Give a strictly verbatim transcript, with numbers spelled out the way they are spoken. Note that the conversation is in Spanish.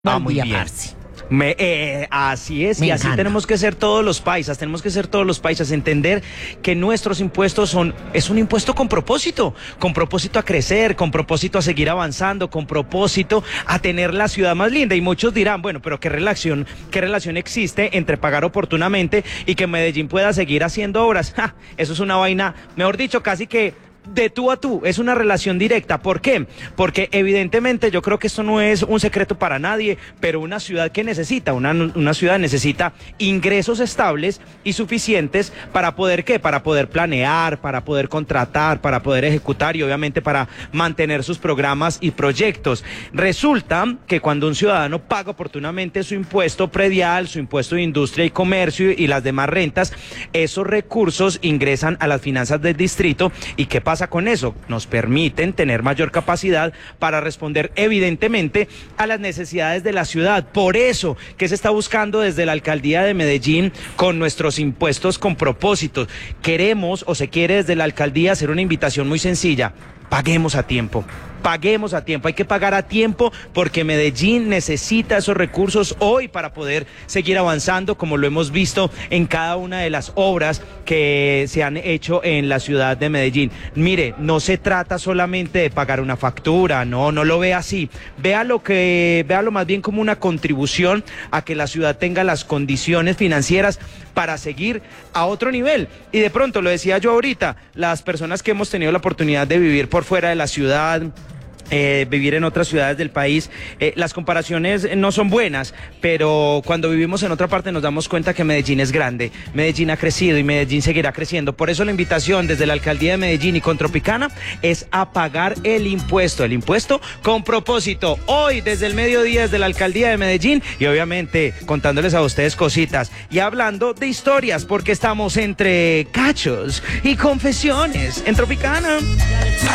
Ah, Buen muy día, bien. parce. Me, eh, así es, Me y así encanta. tenemos que ser todos los paisas, tenemos que ser todos los paisas, entender que nuestros impuestos son, es un impuesto con propósito, con propósito a crecer, con propósito a seguir avanzando, con propósito a tener la ciudad más linda. Y muchos dirán, bueno, pero ¿qué relación, qué relación existe entre pagar oportunamente y que Medellín pueda seguir haciendo obras? ¡Ja! Eso es una vaina, mejor dicho, casi que de tú a tú, es una relación directa. ¿Por qué? Porque evidentemente yo creo que esto no es un secreto para nadie, pero una ciudad que necesita, una, una ciudad necesita ingresos estables y suficientes para poder, ¿qué? Para poder planear, para poder contratar, para poder ejecutar y obviamente para mantener sus programas y proyectos. Resulta que cuando un ciudadano paga oportunamente su impuesto predial, su impuesto de industria y comercio y las demás rentas, esos recursos ingresan a las finanzas del distrito. ¿Y qué pasa con eso? Nos permiten tener mayor capacidad para responder evidentemente a las necesidades de la ciudad. Por eso que se está buscando desde la alcaldía de Medellín con nuestros impuestos con propósitos. Queremos o se quiere desde la alcaldía hacer una invitación muy sencilla. Paguemos a tiempo. Paguemos a tiempo, hay que pagar a tiempo porque Medellín necesita esos recursos hoy para poder seguir avanzando, como lo hemos visto en cada una de las obras que se han hecho en la ciudad de Medellín. Mire, no se trata solamente de pagar una factura, no, no lo vea así. Véalo que, véalo más bien como una contribución a que la ciudad tenga las condiciones financieras para seguir a otro nivel. Y de pronto, lo decía yo ahorita, las personas que hemos tenido la oportunidad de vivir por fuera de la ciudad, Eh, vivir en otras ciudades del país, eh, las comparaciones no son buenas, pero cuando vivimos en otra parte nos damos cuenta que Medellín es grande, Medellín ha crecido y Medellín seguirá creciendo. Por eso la invitación desde la alcaldía de Medellín y con Tropicana es a pagar el impuesto, el impuesto con propósito. Hoy desde el mediodía desde la alcaldía de Medellín y obviamente contándoles a ustedes cositas y hablando de historias porque estamos entre cachos y confesiones en Tropicana.